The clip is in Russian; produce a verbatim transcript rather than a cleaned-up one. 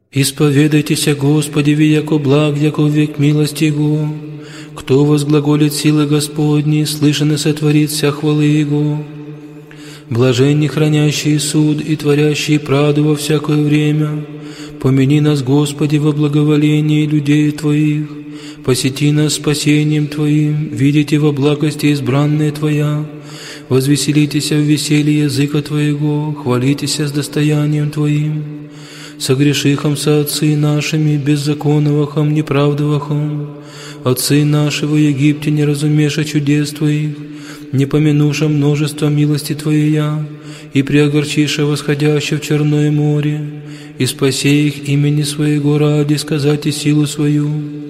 Исповедайтеся Господи, ви яко благ, яко век милости Его. Кто возглаголит силы Господни, слышен и сотворит вся хвалы Его. Блаженни хранящие суд и творящие правду во всякое время. Помяни нас, Господи, во благоволении людей Твоих. Посети нас спасением Твоим, видите во благости избранные Твоя. Возвеселитесь в веселье языка Твоего, хвалитесь с достоянием Твоим. Согрешихом со отцы нашими, беззаконовахом, неправдовахом. Отцы наши во Египте не разумеша чудес Твоих, не помянуша множество милости Твоя, и преогорчиша восходяще в Черное море, и спаси их имени Своего ради, сказать и силу свою.